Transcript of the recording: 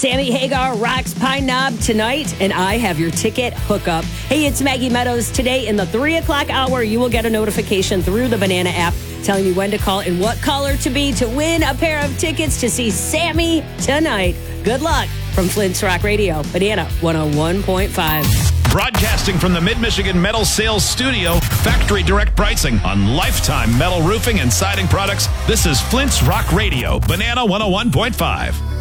Sammy Hagar rocks Pine Knob tonight, and I have your ticket hookup. Hey, it's Maggie Meadows. Today in the 3 o'clock hour, you will get a notification through the Banana app telling you when to call and what caller to be to win a pair of tickets to see Sammy tonight. Good luck from Flint's Rock Radio, Banana 101.5. Broadcasting from the Mid-Michigan Metal Sales Studio, factory direct pricing on lifetime metal roofing and siding products. This is Flint's Rock Radio, Banana 101.5.